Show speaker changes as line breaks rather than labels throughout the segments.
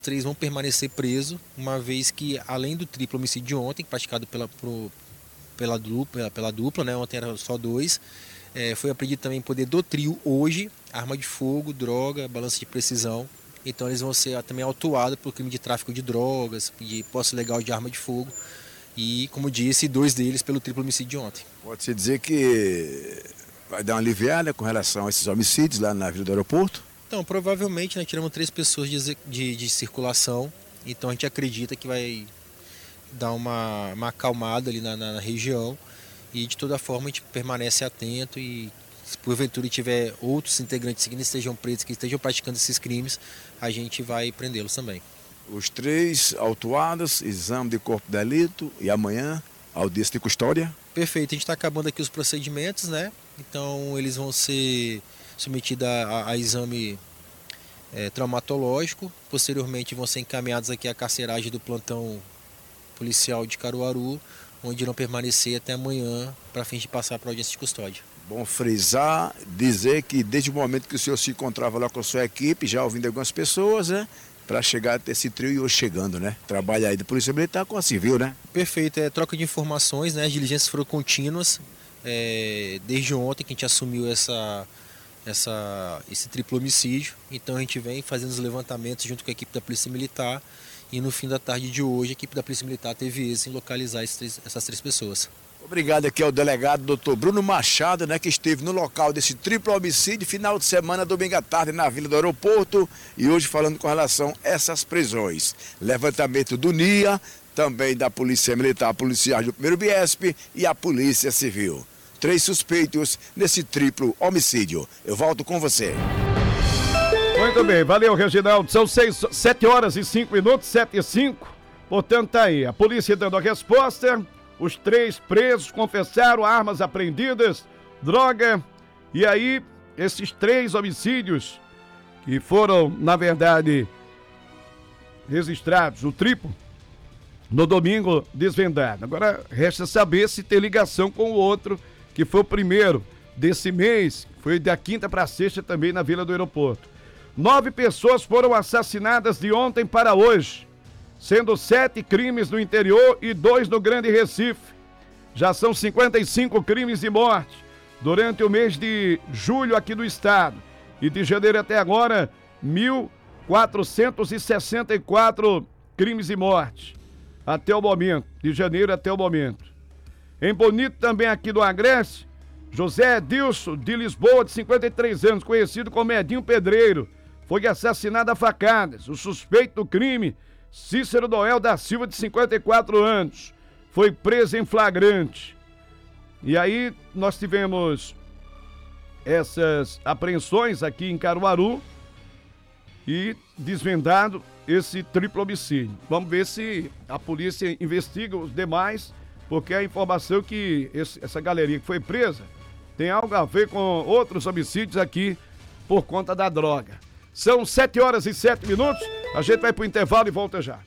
três vão permanecer presos, uma vez que, além do triplo homicídio de ontem, praticado pela dupla, né? Ontem era só 2, foi apreendido também poder do trio hoje, arma de fogo, droga, balança de precisão. Então eles vão ser também autuados por crime de tráfico de drogas, de posse ilegal de arma de fogo e, como disse, 2 deles pelo triplo homicídio de ontem.
Pode-se dizer que vai dar uma aliviada com relação a esses homicídios lá na Vila do Aeroporto?
Então, provavelmente, nós tiramos 3 pessoas de circulação, então a gente acredita que vai dar uma acalmada ali na região e, de toda forma, a gente permanece atento e, se porventura tiver outros integrantes que não estejam presos, que estejam praticando esses crimes, a gente vai prendê-los também.
Os 3 autuados, exame de corpo de delito e amanhã, audiência de custódia?
Perfeito, a gente está acabando aqui os procedimentos, né? Então eles vão ser submetidos a exame traumatológico, posteriormente vão ser encaminhados aqui à carceragem do plantão policial de Caruaru, onde irão permanecer até amanhã para fim de passar para a audiência de custódia.
Bom frisar, dizer que desde o momento que o senhor se encontrava lá com a sua equipe, já ouvindo algumas pessoas, né? Para chegar até esse trio e hoje chegando, né? Trabalha aí da Polícia Militar com a Civil, né?
Perfeito, troca de informações, né? As diligências foram contínuas, desde ontem que a gente assumiu esse triplo homicídio, então a gente vem fazendo os levantamentos junto com a equipe da Polícia Militar e no fim da tarde de hoje a equipe da Polícia Militar teve êxito em localizar essas 3 pessoas.
Obrigado aqui ao delegado Dr. Bruno Machado, né, que esteve no local desse triplo homicídio, final de semana, domingo à tarde, na Vila do Aeroporto, e hoje falando com relação a essas prisões. Levantamento do NIA, também da Polícia Militar, policiais do 1º BIESP e a Polícia Civil. 3 suspeitos nesse triplo homicídio. Eu volto com você.
Muito bem, valeu, Reginaldo. São 7 horas e 5 minutos, 7 e 5. Portanto, tá aí, a polícia dando a resposta. Os 3 presos confessaram armas apreendidas, droga. E aí, esses 3 homicídios que foram, na verdade, registrados, o triplo, no domingo desvendado. Agora, resta saber se tem ligação com o outro, que foi o primeiro desse mês, foi da quinta para sexta também na Vila do Aeroporto. 9 pessoas foram assassinadas de ontem para hoje, sendo 7 crimes no interior e 2 no Grande Recife. Já são 55 crimes de morte durante o mês de julho aqui do estado. E de janeiro até agora, 1.464 crimes de morte. Até o momento, de janeiro até o momento. Em Bonito, também aqui do Agreste, José Edilson de Lisboa, de 53 anos, conhecido como Edinho Pedreiro, foi assassinado a facadas. O suspeito do crime, Cícero Noel da Silva, de 54 anos, foi preso em flagrante. E aí nós tivemos essas apreensões aqui em Caruaru e desvendado esse triplo homicídio. Vamos ver se a polícia investiga os demais, porque a informação que essa galerinha que foi presa tem algo a ver com outros homicídios aqui por conta da droga. São 7 horas e 7 minutos, a gente vai pro intervalo e volta já.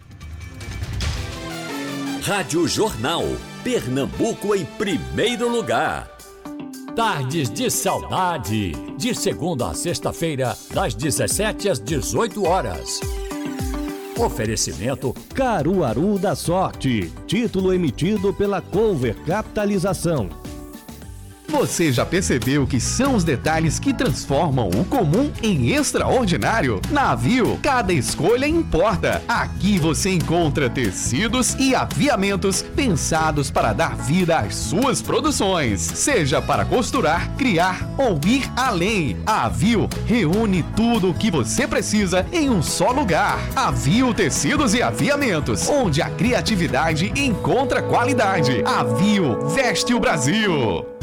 Rádio Jornal, Pernambuco em primeiro lugar. Tardes de Saudade, de segunda a sexta-feira, das 17 às 18 horas. Oferecimento
Caruaru da Sorte, título emitido pela Cover Capitalização. Você já percebeu o que são os detalhes que transformam o comum em extraordinário? Na Aviu, cada escolha importa. Aqui você encontra tecidos e aviamentos pensados para dar vida às suas produções. Seja para costurar, criar ou ir além. A Aviu reúne tudo o que você precisa em um só lugar. Aviu Tecidos e Aviamentos, onde a criatividade encontra qualidade. Aviu veste o Brasil.